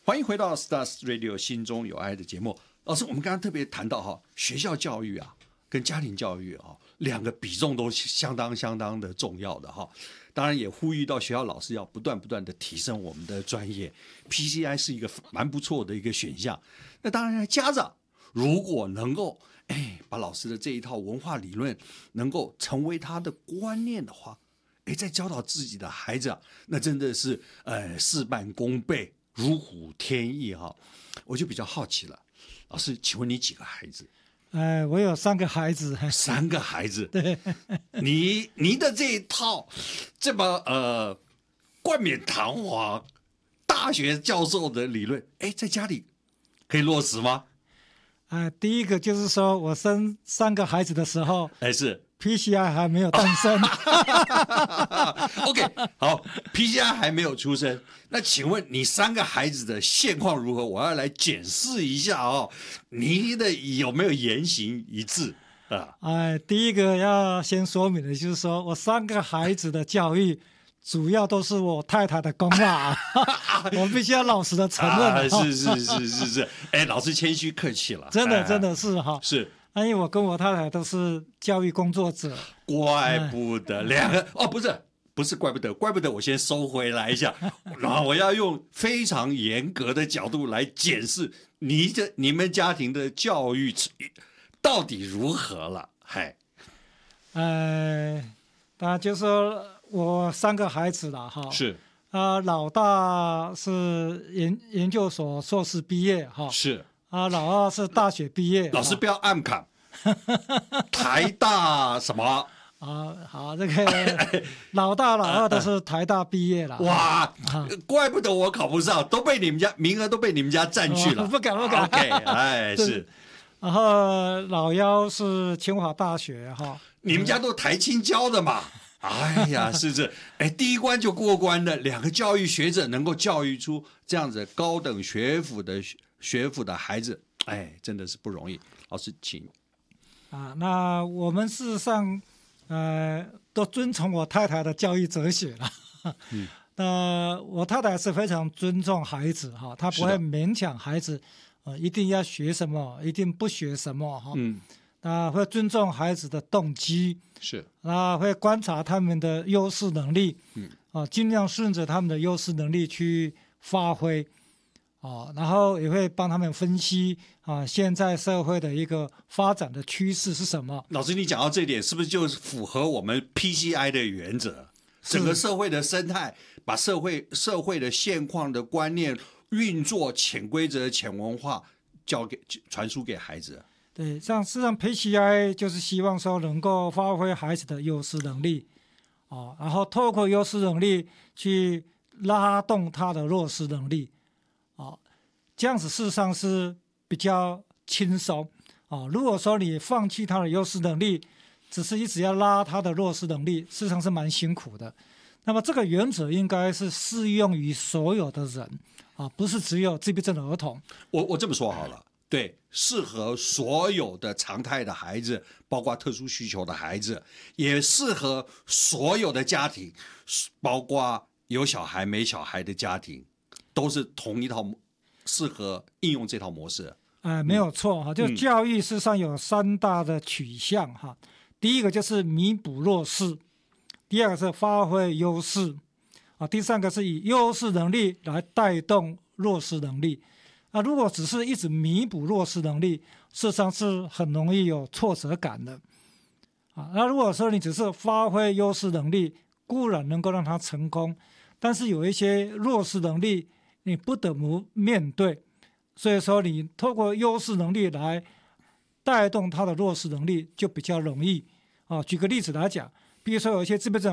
欢迎回到 Stars Radio 心中有爱的节目。老师，我们刚刚特别谈到学校教育跟家庭教育两个比重都相当的重要的当然也呼吁到学校老师要不断的提升我们的专业。PCI 是一个蛮不错的一个选项。那当然家长如果能够把老师的这一套文化理论能够成为他的观念的话，再教导自己的孩子那真的是事半功倍，如虎添翼我就比较好奇了，老师，请问你几个孩子？ 我有3个孩子。 3个孩子？ 对。 你的这一套这么冠冕堂皇大学教授的理论，在家里可以落实吗？ 第一个就是说我生3个孩子的时候， 是 PCI 还没有诞生。 OK， 好 ，PCI 还没有出生。那请问你3个孩子的现况如何？我要来检视一下你的有没有言行一致第一个要先说明的就是说我3个孩子的教育主要都是我太太的功劳我必须要老实的承认是老师谦虚客气了， 真的是是。 因为我跟我太太都是教育工作者。 怪不得2个不是怪不得我先收回来一下然后我要用非常严格的角度来检视你们家庭的教育到底如何了。 当然就是说我3个孩子了是老大是研究所硕士毕业是老2是大学毕业。 老师不要暗砍台大什么好，这个老大老2都是台大毕业了。 哇，怪不得我考不上，都被你们家名额都被你们家占去了。 不敢。 OK， 是。 然后老1是清华大学你们家都台清交的嘛？哎呀，是第一关就过关了，2个教育学者能够教育出这样子高等学府的孩子，真的是不容易。老师，请。 那我们事实上都遵从我太太的教育哲学了。我太太是非常尊重孩子她不会勉强孩子一定要学什么，一定不学什么会尊重孩子的动机， 是会观察他们的优势能力，尽量顺着他们的优势能力去发挥然后也会帮他们分析现在社会的一个发展的趋势是什么。 老师，你讲到这一点，是不是就符合我们 PCI 的原则？整个社会的生态，把社会的现况的观念、运作、潜规则、潜文化传输给孩子。 对，事实上 PCI 就是希望说能够发挥孩子的优势能力然后透过优势能力去拉动他的弱势能力这样子事实上是比较轻松如果说你放弃他的优势能力，只是一直要拉他的弱势能力，事实上是蛮辛苦的。那么这个原则应该是适用于所有的人不是只有自闭症的儿童。 我这么说好了，对，适合所有的常态的孩子，包括特殊需求的孩子，也适合所有的家庭，包括有小孩没小孩的家庭，都是同一套适合应用这套模式。 没有错就教育事实上有3大的取向第一个就是弥补弱势，第2个是发挥优势第3个是以优势能力来带动弱势能力如果只是一直弥补弱势能力，事实上是很容易有挫折感的那如果说你只是发挥优势能力，固然能够让他成功，但是有一些弱势能力你不得不面对，所以说你透过优势能力来带动他的弱势能力就比较容易举个例子来讲，比如说有一些自闭症